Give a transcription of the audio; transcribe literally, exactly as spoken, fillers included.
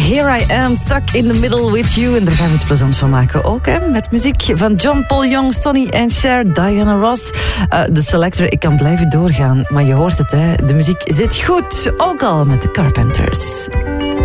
Here I Am, Stuck in the Middle with You. En daar gaan we iets plezant van maken ook, hè? Met muziek van John Paul Young, Sonny and Cher, Diana Ross. Uh, de Selector, ik kan blijven doorgaan, maar je hoort het, hè? De muziek zit goed, ook al met de Carpenters.